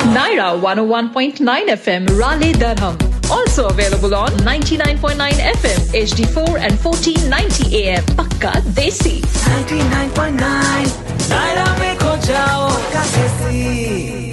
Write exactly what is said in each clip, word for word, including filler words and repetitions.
Naira one oh one point nine F M, Raleigh, Durham. Also available on ninety-nine point nine F M, H D four and fourteen ninety A M. Pakka Desi. ninety-nine point nine Naira mein kho jao, Pakka Desi.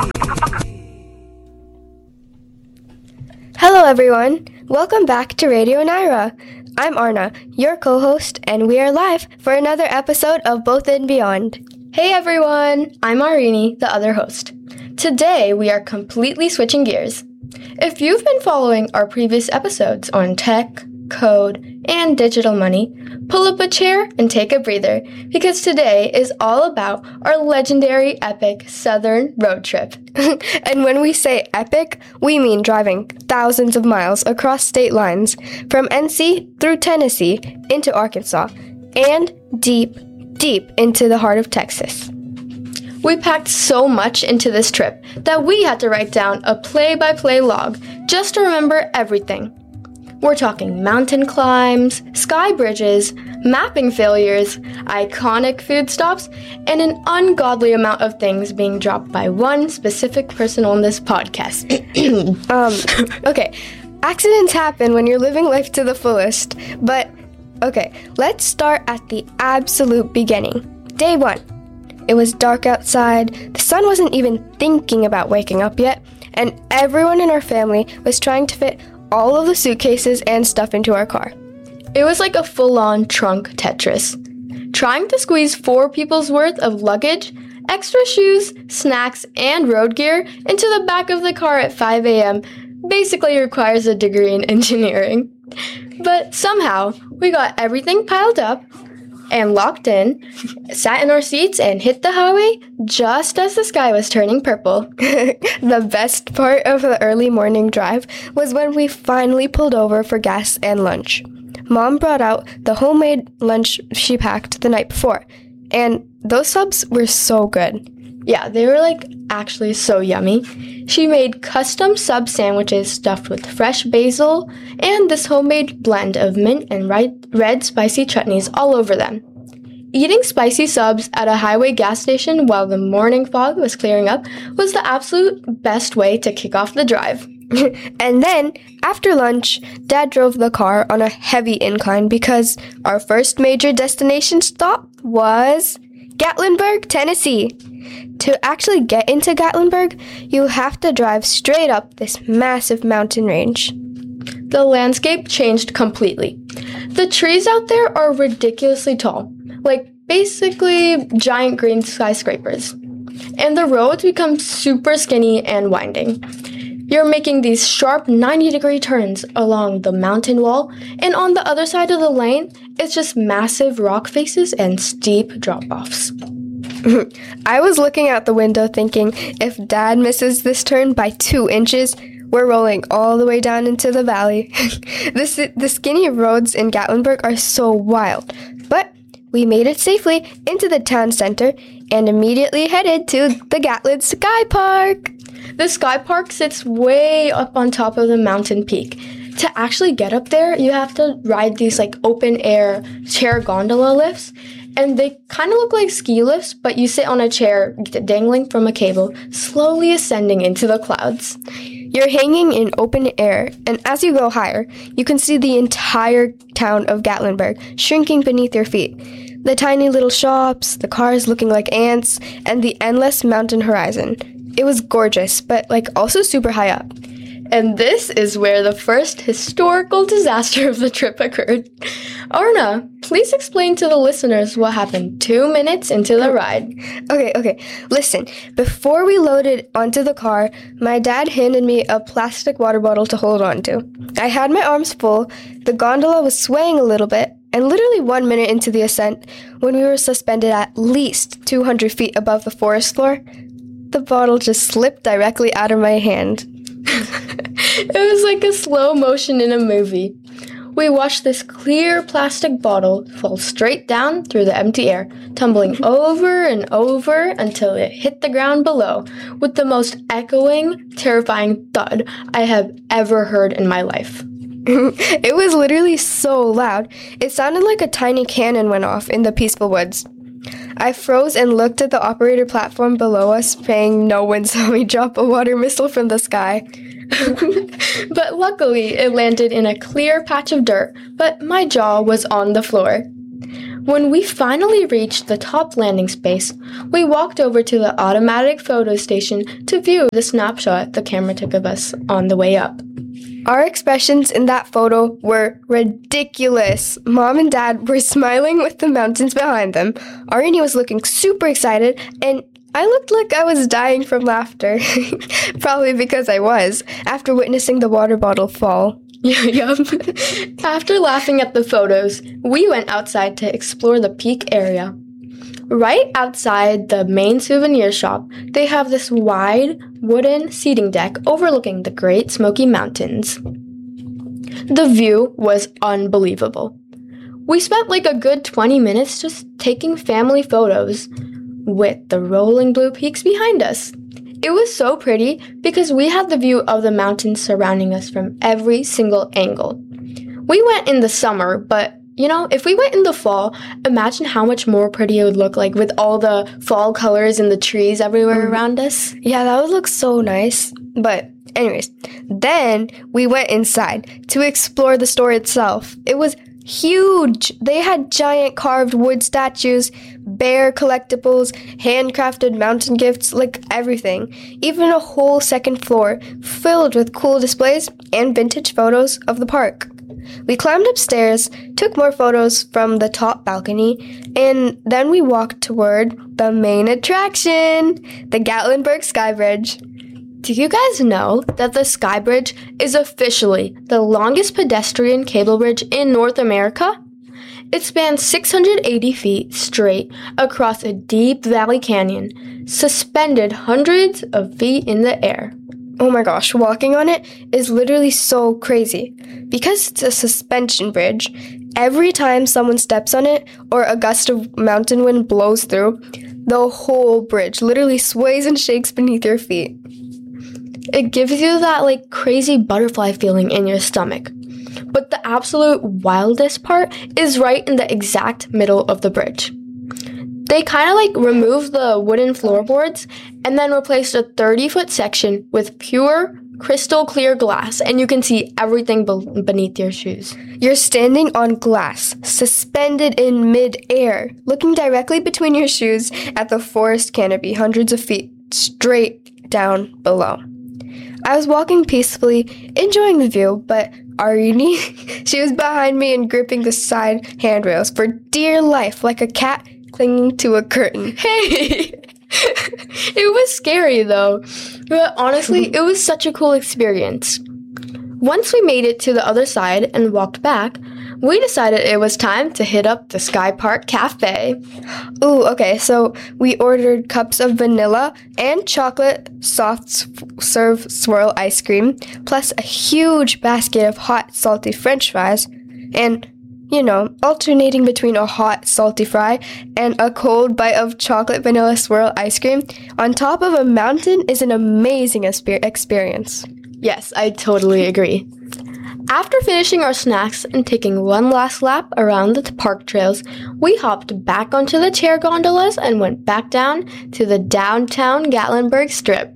Hello everyone, welcome back to Radio Naira. I'm Arna, your co-host, and we are live for another episode of Both and Beyond. Hey everyone, I'm Arini, the other host. Today we are completely switching gears. If you've been following our previous episodes on tech, code, and digital money, pull up a chair and take a breather, because today is all about our legendary epic Southern road trip. And when we say epic, we mean driving thousands of miles across state lines, from N C through Tennessee into Arkansas, and deep, deep into the heart of Texas. We packed so much into this trip that we had to write down a play-by-play log just to remember everything. We're talking mountain climbs, sky bridges, mapping failures, iconic food stops, and an ungodly amount of things being dropped by one specific person on this podcast. um, okay, accidents happen when you're living life to the fullest, but okay, let's start at the absolute beginning. Day one. It was dark outside, the sun wasn't even thinking about waking up yet, and everyone in our family was trying to fit all of the suitcases and stuff into our car. It was like a full-on trunk Tetris. Trying to squeeze four people's worth of luggage, extra shoes, snacks, and road gear into the back of the car at five a.m. basically requires a degree in engineering. But somehow, we got everything piled up and locked in, sat in our seats, and hit the highway just as the sky was turning purple. The best part of the early morning drive was when we finally pulled over for gas and lunch. Mom brought out the homemade lunch she packed the night before, and those subs were so good. Yeah, they were like actually so yummy. She made custom sub sandwiches stuffed with fresh basil and this homemade blend of mint and red spicy chutneys all over them. Eating spicy subs at a highway gas station while the morning fog was clearing up was the absolute best way to kick off the drive. And then, after lunch, Dad drove the car on a heavy incline because our first major destination stop was Gatlinburg, Tennessee. To actually get into Gatlinburg, you have to drive straight up this massive mountain range. The landscape changed completely. The trees out there are ridiculously tall, like basically giant green skyscrapers. And the roads become super skinny and winding. You're making these sharp ninety degree turns along the mountain wall, and on the other side of the lane, it's just massive rock faces and steep drop-offs. I was looking out the window thinking, if Dad misses this turn by two inches, we're rolling all the way down into the valley. the, the skinny roads in Gatlinburg are so wild, but we made it safely into the town center and immediately headed to the Gatlin Sky Park. The Sky Park sits way up on top of the mountain peak. To actually get up there, you have to ride these like open air chair gondola lifts. And they kind of look like ski lifts, but you sit on a chair dangling from a cable, slowly ascending into the clouds. You're hanging in open air, and as you go higher, you can see the entire town of Gatlinburg shrinking beneath your feet. The tiny little shops, the cars looking like ants, and the endless mountain horizon. It was gorgeous, but like also super high up. And this is where the first historical disaster of the trip occurred. Arna, please explain to the listeners what happened two minutes into the ride. Okay, okay. Listen, before we loaded onto the car, my dad handed me a plastic water bottle to hold on to. I had my arms full, the gondola was swaying a little bit, and literally one minute into the ascent, when we were suspended at least two hundred feet above the forest floor, the bottle just slipped directly out of my hand. It was like a slow motion in a movie. We watched this clear plastic bottle fall straight down through the empty air, tumbling over and over until it hit the ground below with the most echoing, terrifying thud I have ever heard in my life. It was literally so loud. It sounded like a tiny cannon went off in the peaceful woods. I froze and looked at the operator platform below us, praying no one saw me drop a water missile from the sky. But luckily, it landed in a clear patch of dirt, but my jaw was on the floor. When we finally reached the top landing space, we walked over to the automatic photo station to view the snapshot the camera took of us on the way up. Our expressions in that photo were ridiculous. Mom and Dad were smiling with the mountains behind them. Arini was looking super excited, and I looked like I was dying from laughter. Probably because I was, after witnessing the water bottle fall. Yup. After laughing at the photos, we went outside to explore the peak area. Right outside the main souvenir shop, they have this wide wooden seating deck overlooking the Great Smoky Mountains. The view was unbelievable. We spent like a good twenty minutes just taking family photos with the rolling blue peaks behind us. It was so pretty because we had the view of the mountains surrounding us from every single angle. We went in the summer, but you know, if we went in the fall, imagine how much more pretty it would look like with all the fall colors and the trees everywhere mm. around us. Yeah, that would look so nice. But anyways, then we went inside to explore the store itself. It was huge. They had giant carved wood statues, bear collectibles, handcrafted mountain gifts, like everything. Even a whole second floor filled with cool displays and vintage photos of the park. We climbed upstairs, took more photos from the top balcony, and then we walked toward the main attraction, the Gatlinburg Sky Bridge. Do you guys know that the Sky Bridge is officially the longest pedestrian cable bridge in North America? It spans six hundred eighty feet straight across a deep valley canyon, suspended hundreds of feet in the air. Oh my gosh, walking on it is literally so crazy. Because it's a suspension bridge, every time someone steps on it or a gust of mountain wind blows through, the whole bridge literally sways and shakes beneath your feet. It gives you that like crazy butterfly feeling in your stomach. But the absolute wildest part is right in the exact middle of the bridge. They kind of like removed the wooden floorboards and then replaced a thirty-foot section with pure crystal clear glass, and you can see everything be- beneath your shoes. You're standing on glass, suspended in mid-air, looking directly between your shoes at the forest canopy hundreds of feet straight down below. I was walking peacefully, enjoying the view, but Arini, she was behind me and gripping the side handrails for dear life like a cat clinging to a curtain. Hey! It was scary though, but honestly, it was such a cool experience. Once we made it to the other side and walked back, we decided it was time to hit up the Sky Park Cafe. Ooh, okay, so we ordered cups of vanilla and chocolate soft serve swirl ice cream, plus a huge basket of hot, salty French fries, and you know, alternating between a hot, salty fry and a cold bite of chocolate vanilla swirl ice cream on top of a mountain is an amazing espe- experience. Yes, I totally agree. After finishing our snacks and taking one last lap around the park trails, we hopped back onto the chair gondolas and went back down to the downtown Gatlinburg Strip.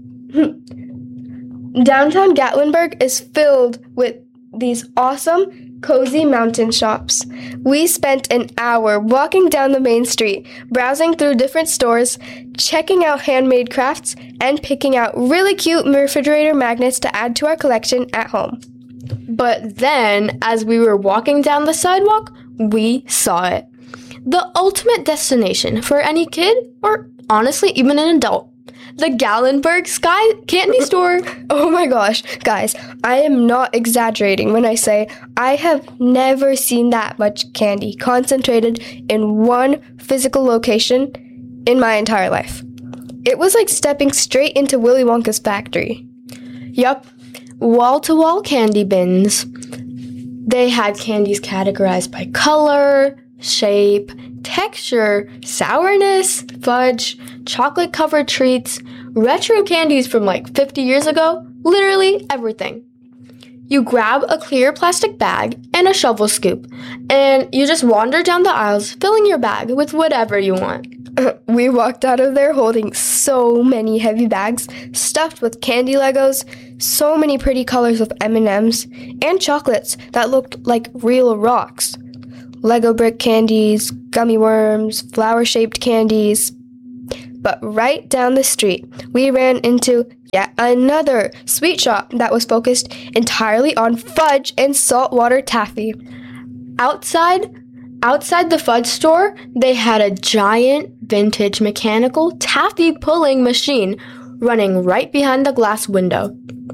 Downtown Gatlinburg is filled with these awesome, cozy mountain shops. We spent an hour walking down the main street, browsing through different stores, checking out handmade crafts, and picking out really cute refrigerator magnets to add to our collection at home. But then, as we were walking down the sidewalk, we saw it. The ultimate destination for any kid, or honestly, even an adult. The Gatlinburg Sky Candy Store. Oh my gosh, guys, I am not exaggerating when I say I have never seen that much candy concentrated in one physical location in my entire life. It was like stepping straight into Willy Wonka's factory. Yup, wall-to-wall candy bins. They had candies categorized by color, shape, texture, sourness, fudge, chocolate-covered treats, retro candies from like fifty years ago, literally everything. You grab a clear plastic bag and a shovel scoop, and you just wander down the aisles, filling your bag with whatever you want. We walked out of there holding so many heavy bags stuffed with candy Legos, so many pretty colors of M and M's, and chocolates that looked like real rocks. Lego brick candies, gummy worms, flower-shaped candies. But right down the street, we ran into yet another sweet shop that was focused entirely on fudge and saltwater taffy. Outside, outside the fudge store, they had a giant vintage mechanical taffy pulling machine running right behind the glass window.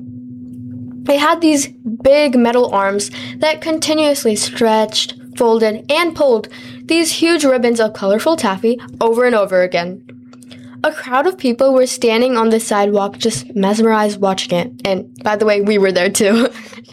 It had these big metal arms that continuously stretched, folded, and pulled these huge ribbons of colorful taffy over and over again. A crowd of people were standing on the sidewalk just mesmerized watching it. And by the way, we were there too.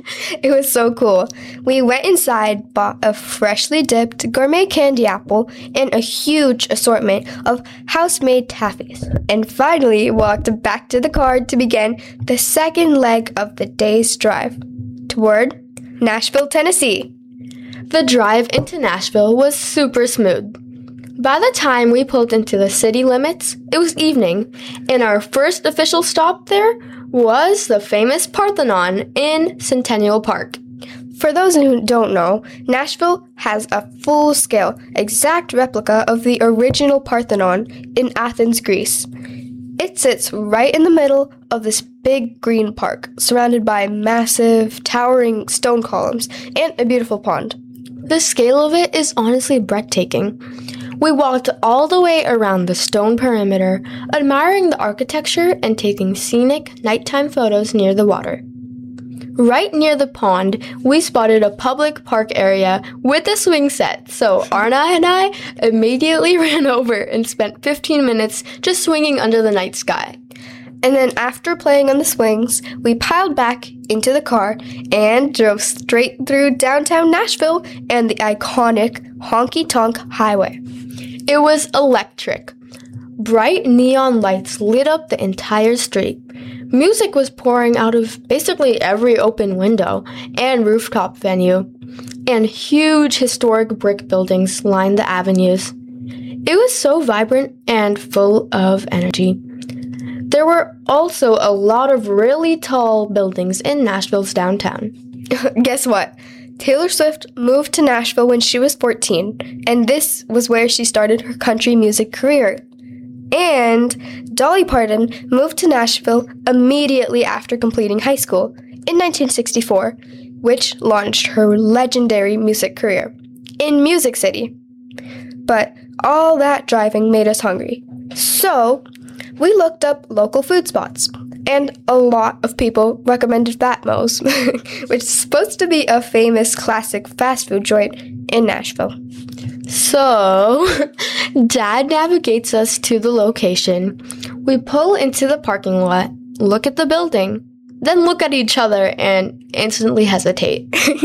It was so cool. We went inside, bought a freshly dipped gourmet candy apple and a huge assortment of house-made taffies, and finally walked back to the car to begin the second leg of the day's drive toward Nashville, Tennessee. The drive into Nashville was super smooth. By the time we pulled into the city limits, it was evening, and our first official stop there was the famous Parthenon in Centennial Park. For those who don't know, Nashville has a full-scale, exact replica of the original Parthenon in Athens, Greece. It sits right in the middle of this big green park, surrounded by massive, towering stone columns and a beautiful pond. The scale of it is honestly breathtaking. We walked all the way around the stone perimeter, admiring the architecture and taking scenic nighttime photos near the water. Right near the pond, we spotted a public park area with a swing set, so Arna and I immediately ran over and spent fifteen minutes just swinging under the night sky. And then after playing on the swings, we piled back into the car and drove straight through downtown Nashville and the iconic Honky Tonk Highway. It was electric. Bright neon lights lit up the entire street. Music was pouring out of basically every open window and rooftop venue, and huge historic brick buildings lined the avenues. It was so vibrant and full of energy. There were also a lot of really tall buildings in Nashville's downtown. Guess what? Taylor Swift moved to Nashville when she was fourteen, and this was where she started her country music career. And Dolly Parton moved to Nashville immediately after completing high school in nineteen sixty-four, which launched her legendary music career in Music City. But all that driving made us hungry. So we looked up local food spots, and a lot of people recommended Fat Mo's, which is supposed to be a famous classic fast food joint in Nashville. So, Dad navigates us to the location. We pull into the parking lot, look at the building, then look at each other and instantly hesitate.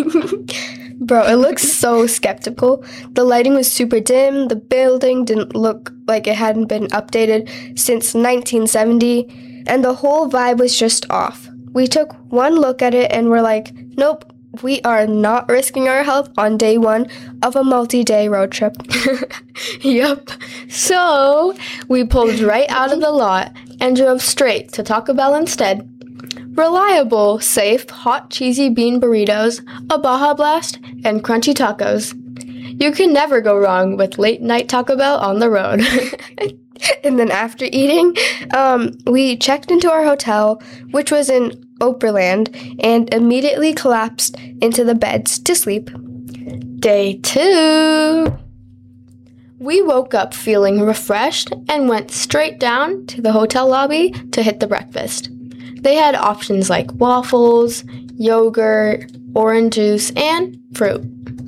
Bro, it looks so skeptical. The lighting was super dim. The building didn't look like it hadn't been updated since nineteen seventy. And the whole vibe was just off. We took one look at it and were like, nope, we are not risking our health on day one of a multi-day road trip. Yup. So, we pulled right out of the lot and drove straight to Taco Bell instead. Reliable, safe, hot, cheesy bean burritos, a Baja Blast, and crunchy tacos. You can never go wrong with late-night Taco Bell on the road. And then after eating, um, we checked into our hotel, which was in Oberland, and immediately collapsed into the beds to sleep. Day two. We woke up feeling refreshed and went straight down to the hotel lobby to hit the breakfast. They had options like waffles, yogurt, orange juice, and fruit.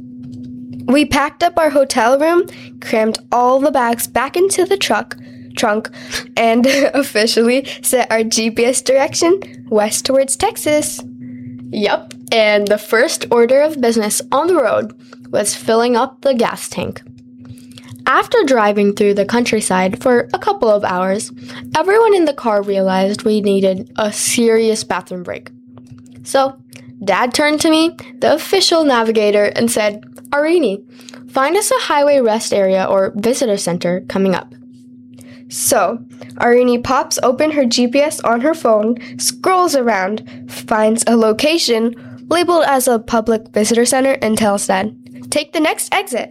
We packed up our hotel room, crammed all the bags back into the truck, trunk, and officially set our G P S direction west towards Texas. Yup, and the first order of business on the road was filling up the gas tank. After driving through the countryside for a couple of hours, everyone in the car realized we needed a serious bathroom break. So, Dad turned to me, the official navigator, and said, Arini, find us a highway rest area or visitor center coming up. So, Arini pops open her G P S on her phone, scrolls around, finds a location labeled as a public visitor center, and tells Dad, take the next exit.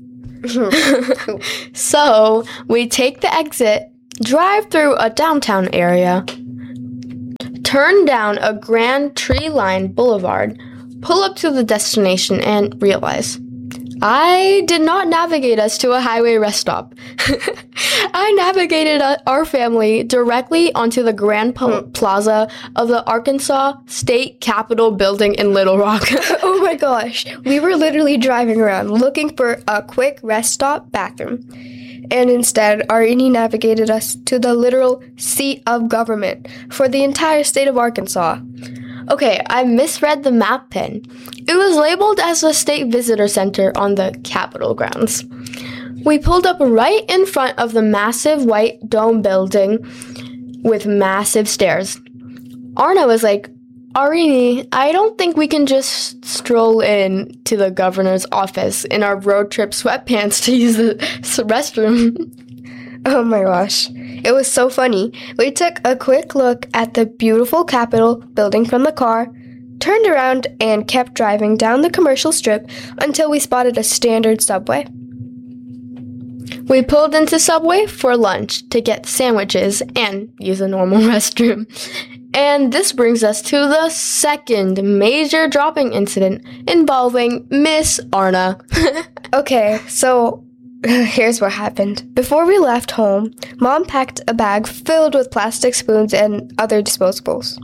So, we take the exit, drive through a downtown area, turn down a grand tree-lined boulevard, pull up to the destination, and realize I did not navigate us to a highway rest stop. I navigated uh, our family directly onto the Grand Pl- Plaza of the Arkansas State Capitol building in Little Rock. Oh my gosh, we were literally driving around looking for a quick rest stop bathroom. And instead, Arini navigated us to the literal seat of government for the entire state of Arkansas. Okay, I misread the map pin. It was labeled as the State Visitor Center on the Capitol grounds. We pulled up right in front of the massive white dome building with massive stairs. Arna was like, Arini, I don't think we can just stroll in to the governor's office in our road trip sweatpants to use the restroom. Oh my gosh. It was so funny. We took a quick look at the beautiful Capitol building from the car, turned around, and kept driving down the commercial strip until we spotted a standard Subway. We pulled into Subway for lunch to get sandwiches and use a normal restroom. And this brings us to the second major dropping incident involving Miss Arna. Okay, so here's what happened. Before we left home, Mom packed a bag filled with plastic spoons and other disposables.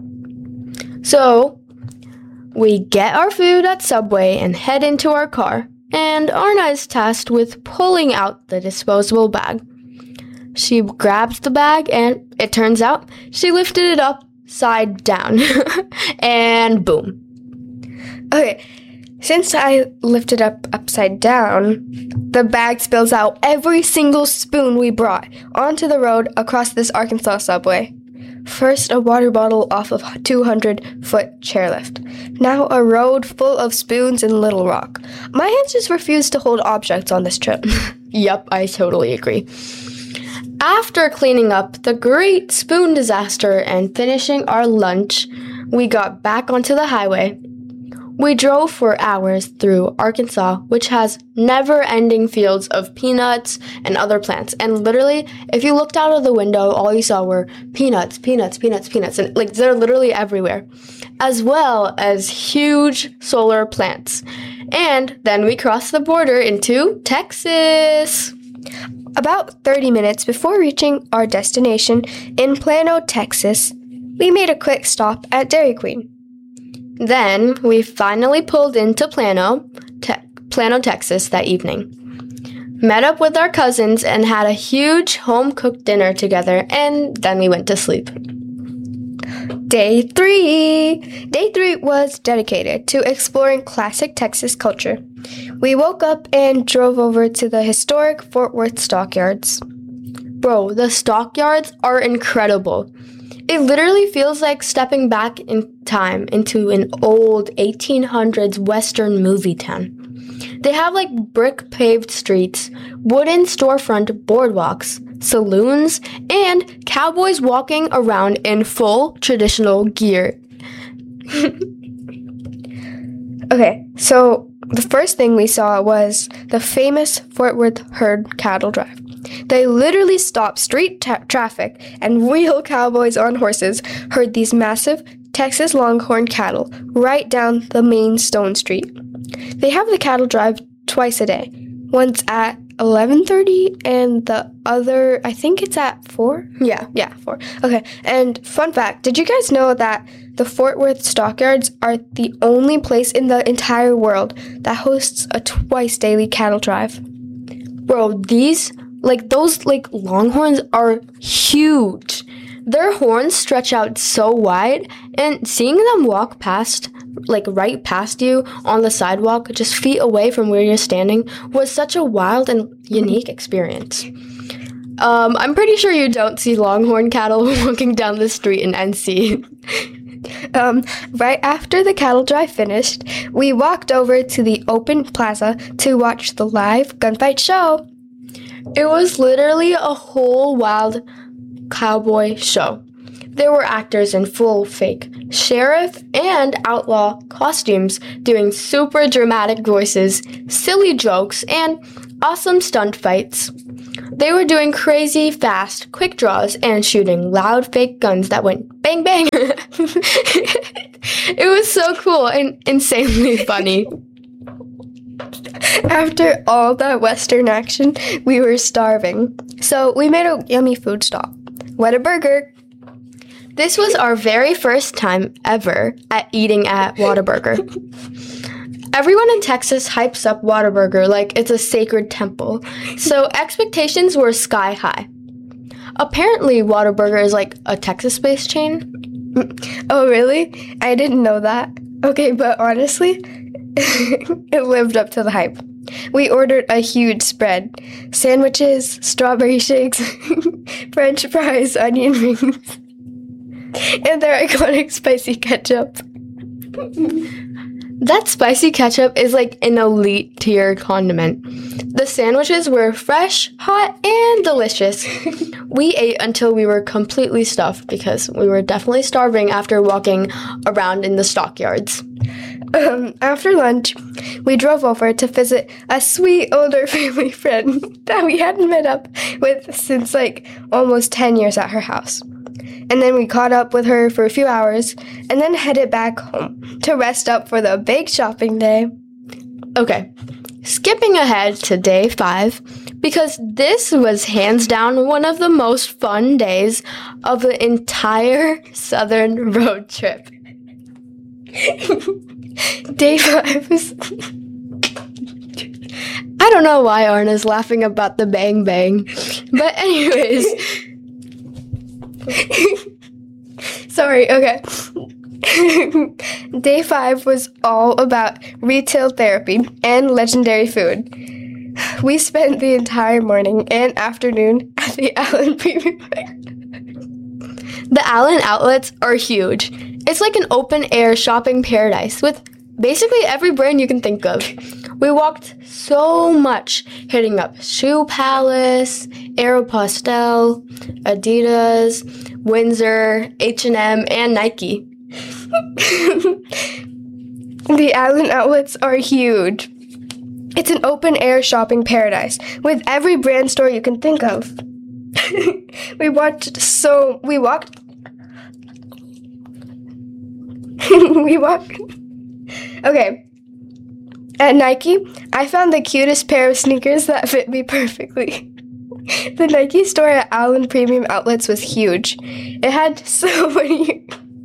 So, we get our food at Subway and head into our car, and Arna is tasked with pulling out the disposable bag. She grabs the bag, and it turns out she lifted it upside down. And boom. Okay, since I lifted up upside down, the bag spills out every single spoon we brought onto the road across this Arkansas subway. First, a water bottle off of a two hundred foot chairlift. Now, a road full of spoons in Little Rock. My hands just refuse to hold objects on this trip. Yup, I totally agree. After cleaning up the great spoon disaster and finishing our lunch, we got back onto the highway. We drove for hours through Arkansas, which has never-ending fields of peanuts and other plants. And literally, if you looked out of the window, all you saw were peanuts, peanuts, peanuts, peanuts. And like they're literally everywhere, as well as huge solar plants. And then we crossed the border into Texas. About thirty minutes before reaching our destination in Plano, Texas, we made a quick stop at Dairy Queen. Then we finally pulled into Plano, te- Plano, Texas that evening. Met up with our cousins and had a huge home-cooked dinner together, and then we went to sleep. Day three! Day three was dedicated to exploring classic Texas culture. We woke up and drove over to the historic Fort Worth Stockyards. Bro, the stockyards are incredible. It literally feels like stepping back in time into an old eighteen hundreds Western movie town. They have like brick-paved streets, wooden storefront boardwalks, saloons, and cowboys walking around in full traditional gear. Okay, so the first thing we saw was the famous Fort Worth Herd Cattle Drive. They literally stopped street ta- traffic, and real cowboys on horses herd these massive Texas Longhorn cattle right down the main stone street. They have the cattle drive twice a day. Once at eleven thirty and the other, I think it's at four? Yeah. Yeah, four. Okay, and fun fact, did you guys know that the Fort Worth Stockyards are the only place in the entire world that hosts a twice daily cattle drive? Bro, these... Like, those, like, longhorns are huge. Their horns stretch out so wide, and seeing them walk past, like, right past you on the sidewalk, just feet away from where you're standing, was such a wild and unique experience. Um, I'm pretty sure you don't see longhorn cattle walking down the street in N C. Um, right after the cattle drive finished, we walked over to the open plaza to watch the live gunfight show. It was literally a whole wild cowboy show. There were actors in full fake sheriff and outlaw costumes doing super dramatic voices, silly jokes, and awesome stunt fights. They were doing crazy, fast, quick draws and shooting loud fake guns that went bang bang. It was so cool and insanely funny. After all that Western action, we were starving. So we made a yummy food stop. Whataburger. This was our very first time ever at eating at Whataburger. Everyone in Texas hypes up Whataburger like it's a sacred temple, so expectations were sky high. Apparently, Whataburger is like a Texas-based chain. Oh, really? I didn't know that. Okay, but honestly, it lived up to the hype. We ordered a huge spread. Sandwiches, strawberry shakes, French fries, onion rings, and their iconic spicy ketchup. That spicy ketchup is like an elite tier condiment. The sandwiches were fresh, hot, and delicious. We ate until we were completely stuffed because we were definitely starving after walking around in the stockyards. Um, after lunch, we drove over to visit a sweet older family friend that we hadn't met up with since like almost ten years at her house. And then we caught up with her for a few hours and then headed back home to rest up for the big shopping day. Okay, skipping ahead to day five, because this was hands down one of the most fun days of the entire southern road trip. Day five was... I don't know why Arna's laughing about the bang bang, but anyways... Sorry, okay. Day five was all about retail therapy and legendary food. We spent the entire morning and afternoon at the Allen Premium. The Allen outlets are huge. It's like an open-air shopping paradise with basically every brand you can think of. We walked so much, hitting up Shoe Palace, Aeropostale, Adidas, Windsor, H and M, and Nike. The Allen outlets are huge. It's an open-air shopping paradise with every brand store you can think of. we watched so we walked. we walked. Okay. At Nike, I found the cutest pair of sneakers that fit me perfectly. The Nike store at Allen Premium Outlets was huge. It had so many...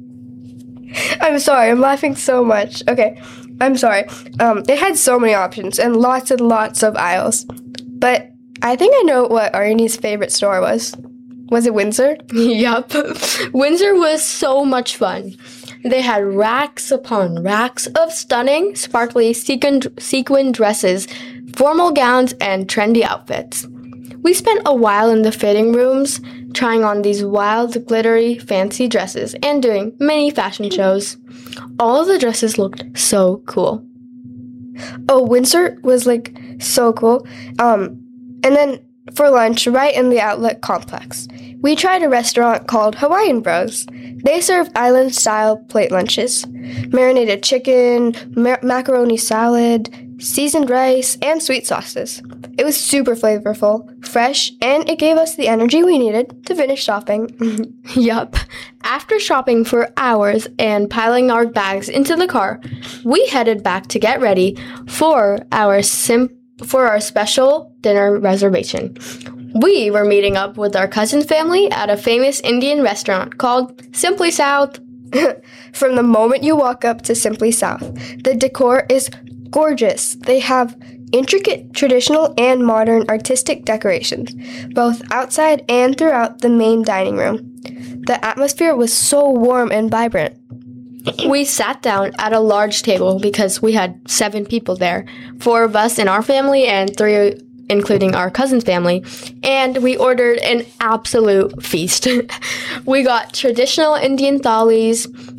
I'm sorry, I'm laughing so much. Okay, I'm sorry. Um, it had so many options and lots and lots of aisles. But I think I know what Arnie's favorite store was. Was it Windsor? Yup. Windsor was so much fun. They had racks upon racks of stunning, sparkly sequin, sequin dresses, formal gowns, and trendy outfits. We spent a while in the fitting rooms, trying on these wild, glittery, fancy dresses and doing many fashion shows. All of the dresses looked so cool. Oh, Windsor was, like, so cool. Um, and then for lunch, right in the outlet complex, we tried a restaurant called Hawaiian Bros. They serve island-style plate lunches, marinated chicken, ma- macaroni salad, seasoned rice, and sweet sauces. It was super flavorful, fresh, and it gave us the energy we needed to finish shopping. Yup. After shopping for hours and piling our bags into the car, we headed back to get ready for our sim- for our special dinner reservation. We were meeting up with our cousin's family at a famous Indian restaurant called Simply South. From the moment you walk up to Simply South, the decor is gorgeous. They have intricate traditional and modern artistic decorations, both outside and throughout the main dining room. The atmosphere was so warm and vibrant. We sat down at a large table because we had seven people there, four of us in our family and three including our cousin's family, and we ordered an absolute feast. We got traditional Indian thalis,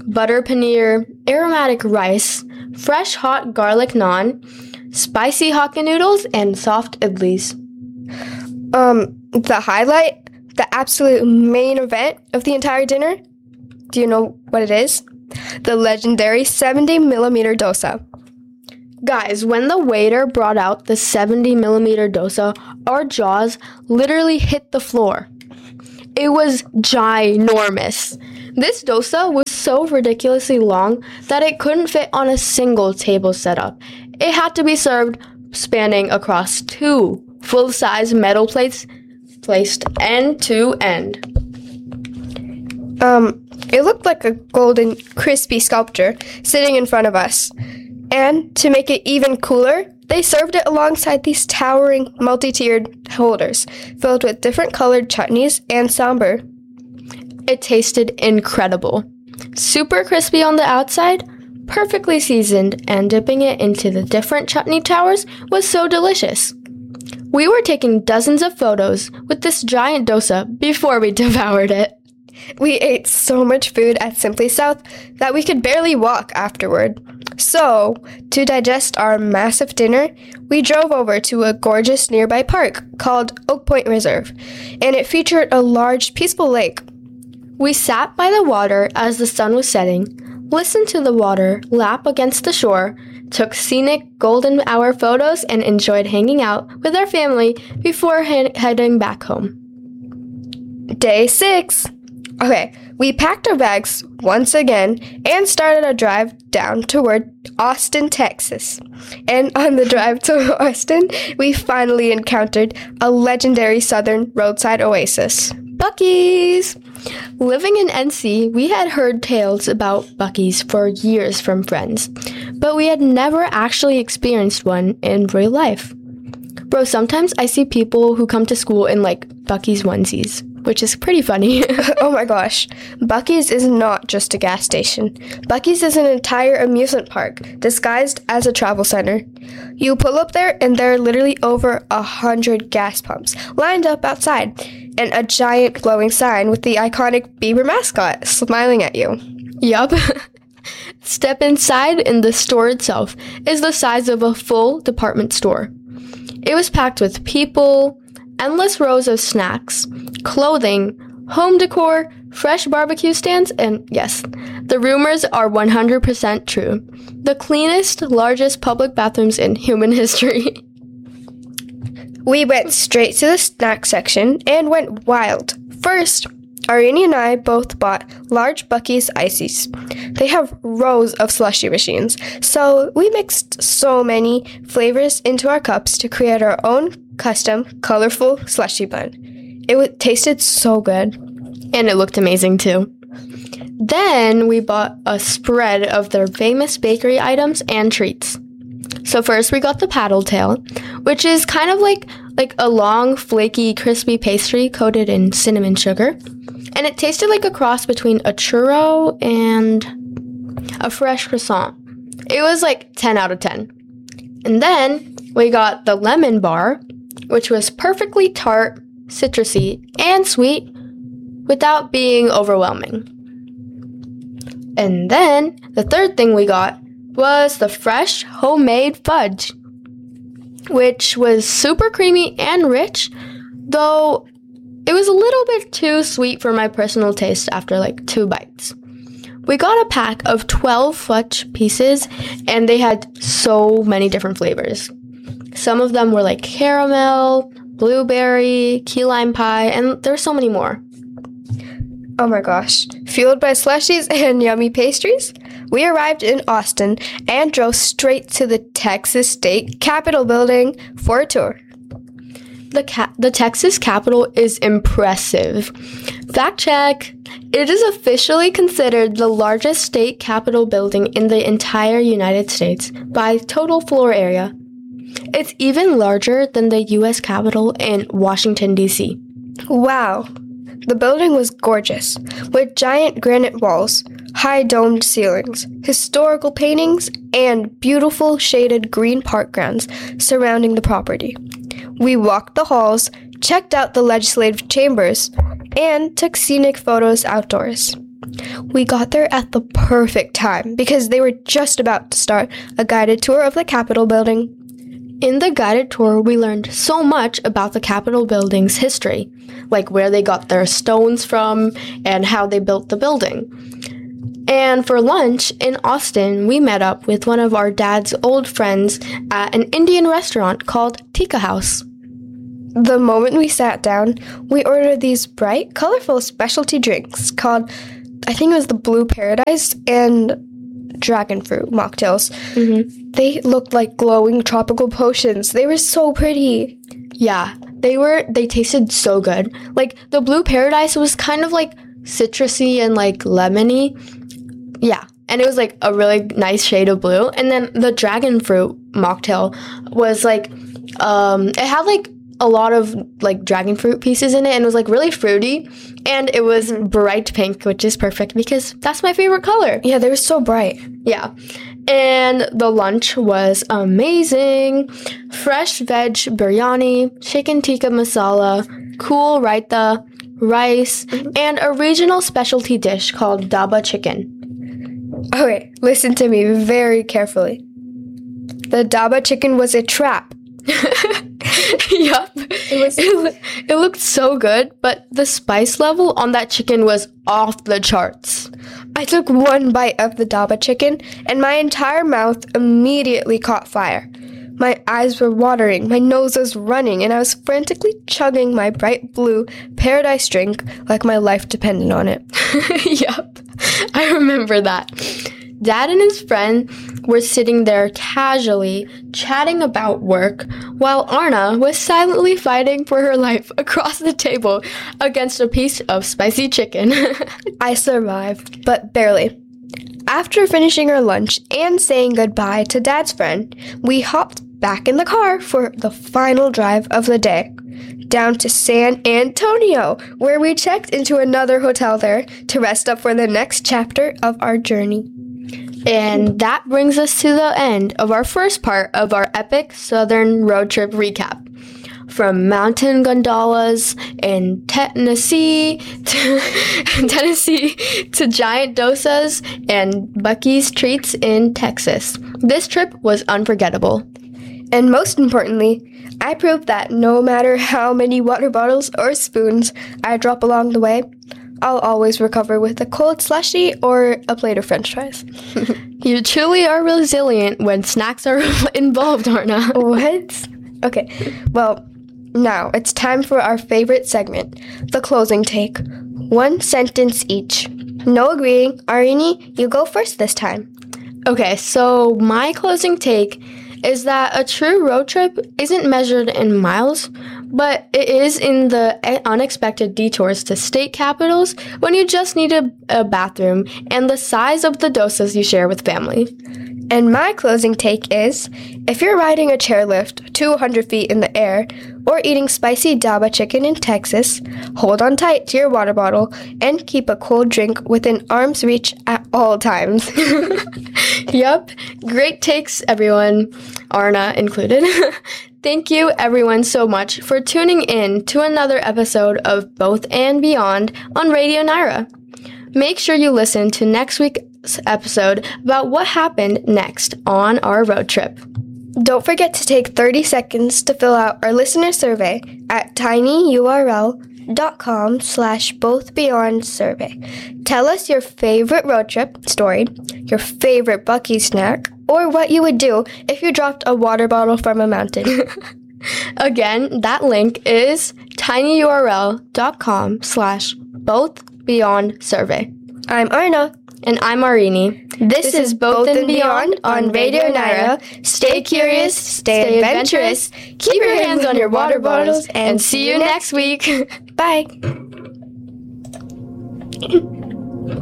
butter paneer, aromatic rice, fresh hot garlic naan, spicy Hakka noodles, and soft idlis. Um, the highlight, the absolute main event of the entire dinner, do you know what it is? The legendary seventy millimeter dosa. Guys, when the waiter brought out the seventy millimeter dosa, our jaws literally hit the floor. It was ginormous. This dosa was so ridiculously long that it couldn't fit on a single table setup. It had to be served spanning across two full-size metal plates placed end to end. Um, it looked like a golden, crispy sculpture sitting in front of us. And to make it even cooler, they served it alongside these towering, multi-tiered holders filled with different colored chutneys and sambar. It tasted incredible. Super crispy on the outside, perfectly seasoned, and dipping it into the different chutney towers was so delicious. We were taking dozens of photos with this giant dosa before we devoured it. We ate so much food at Simply South that we could barely walk afterward. So, to digest our massive dinner, we drove over to a gorgeous nearby park called Oak Point Reserve, and it featured a large, peaceful lake. We sat by the water as the sun was setting, listened to the water lap against the shore, took scenic golden hour photos, and enjoyed hanging out with our family before he- heading back home. Day six. Okay, we packed our bags once again and started our drive down toward Austin, Texas. And on the drive to Austin, we finally encountered a legendary southern roadside oasis, Buc-ee's. Living in N C, we had heard tales about Buc-ee's for years from friends, but we had never actually experienced one in real life. Bro, sometimes I see people who come to school in like Buc-ee's onesies, which is pretty funny. Oh my gosh. Buc-ee's is not just a gas station. Buc-ee's is an entire amusement park disguised as a travel center. You pull up there and there are literally over a hundred gas pumps lined up outside and a giant glowing sign with the iconic Bieber mascot smiling at you. Yup. Step inside and the store itself is the size of a full department store. It was packed with people, endless rows of snacks, clothing, home decor, fresh barbecue stands, and yes, the rumors are one hundred percent true. The cleanest, largest public bathrooms in human history. We went straight to the snack section and went wild. First, Arini and I both bought large Buc-ee's ices. They have rows of slushie machines, so we mixed so many flavors into our cups to create our own custom, colorful slushie blend. It w- tasted so good. And it looked amazing too. Then we bought a spread of their famous bakery items and treats. So first we got the paddle tail, which is kind of like, like a long, flaky, crispy pastry coated in cinnamon sugar. And it tasted like a cross between a churro and a fresh croissant. It was like ten out of ten. And then we got the lemon bar, which was perfectly tart, citrusy, and sweet without being overwhelming. And then the third thing we got was the fresh homemade fudge, which was super creamy and rich, though it was a little bit too sweet for my personal taste after like two bites. We got a pack of twelve fudge pieces, and they had so many different flavors. Some of them were like caramel, blueberry, key lime pie, and there's so many more. Oh my gosh. Fueled by slushies and yummy pastries, we arrived in Austin and drove straight to the Texas State Capitol building for a tour. The, ca- the Texas Capitol is impressive. Fact check. It is officially considered the largest state capitol building in the entire United States by total floor area. It's even larger than the U S Capitol in Washington, D C. Wow. The building was gorgeous, with giant granite walls, high domed ceilings, historical paintings, and beautiful shaded green park grounds surrounding the property. We walked the halls, checked out the legislative chambers, and took scenic photos outdoors. We got there at the perfect time because they were just about to start a guided tour of the Capitol building. In the guided tour, we learned so much about the Capitol building's history, like where they got their stones from and how they built the building. And for lunch in Austin, we met up with one of our dad's old friends at an Indian restaurant called Tikka House. The moment we sat down, we ordered these bright, colorful specialty drinks called, I think it was the Blue Paradise and Dragon Fruit mocktails. Mm-hmm. They looked like glowing tropical potions. They were so pretty. Yeah, they were, they tasted so good. Like, the Blue Paradise was kind of like citrusy and like lemony. Yeah, and it was like a really nice shade of blue. And then the Dragon Fruit mocktail was like, um, it had like a lot of like dragon fruit pieces in it, and it was like really fruity, and it was bright pink, which is perfect because that's my favorite color. Yeah, they were so bright. Yeah. And the lunch was amazing. Fresh veg biryani, chicken tikka masala, cool raita, rice, and a regional specialty dish called daba chicken. Okay, listen to me very carefully. The daba chicken was a trap. Yup. It was. It, it looked so good, but the spice level on that chicken was off the charts. I took one bite of the daba chicken, and my entire mouth immediately caught fire. My eyes were watering, my nose was running, and I was frantically chugging my bright blue paradise drink like my life depended on it. Yup. I remember that. Dad and his friend were sitting there casually chatting about work while Arna was silently fighting for her life across the table against a piece of spicy chicken. I survived, but barely. After finishing our lunch and saying goodbye to Dad's friend, we hopped back in the car for the final drive of the day, down to San Antonio, where we checked into another hotel there to rest up for the next chapter of our journey. And that brings us to the end of our first part of our epic Southern road trip recap. From mountain gondolas in Tennessee to, Tennessee to giant dosas and Buc-ee's treats in Texas. This trip was unforgettable. And most importantly, I proved that no matter how many water bottles or spoons I drop along the way, I'll always recover with a cold slushie or a plate of french fries. You truly are resilient when snacks are involved, Arna. What? Okay, well, now it's time for our favorite segment, the closing take. One sentence each. No agreeing. Arini, you go first this time. Okay, so my closing take is that a true road trip isn't measured in miles, but it is in the unexpected detours to state capitals when you just need a, a bathroom and the size of the dosas you share with family. And my closing take is, if you're riding a chairlift two hundred feet in the air or eating spicy daba chicken in Texas, hold on tight to your water bottle and keep a cold drink within arm's reach at all times. Yup. Great takes, everyone, Arna included. Thank you, everyone, so much for tuning in to another episode of Both and Beyond on Radio Naira. Make sure you listen to next week's episode about what happened next on our road trip. Don't forget to take thirty seconds to fill out our listener survey at tinyurl.com slash bothbeyondsurvey. Tell us your favorite road trip story, your favorite Buc-ee's snack, or what you would do if you dropped a water bottle from a mountain. Again, that link is tinyurl.com slash bothbeyondsurvey. I'm Arna. And I'm Arini. This, this is Both and Beyond on Radio Naira. Stay curious, stay adventurous, keep your hands on your water bottles, and see you next week. Bye.